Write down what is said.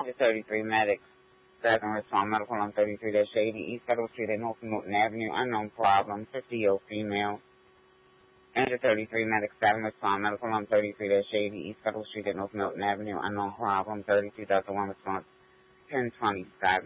33 medics, 7 respond medical on 33 Shady East Federal Street at North Newton Avenue, unknown problem, 50-year-old female. Enter 33 medics, 7 respond medical on 33 Shady East Federal Street at North Milton Avenue, unknown problem, 32,001 response, 1027.